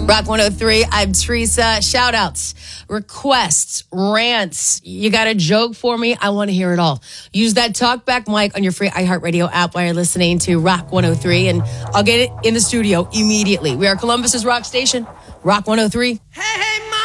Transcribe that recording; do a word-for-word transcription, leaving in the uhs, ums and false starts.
Rock one oh three, I'm Teresa. Shout outs, requests, rants. You got a joke for me? I want to hear it all. Use that talkback mic on your free iHeartRadio app while you're listening to Rock one oh three, and I'll get it in the studio immediately. We are Columbus's rock station, Rock one oh three. Hey, hey.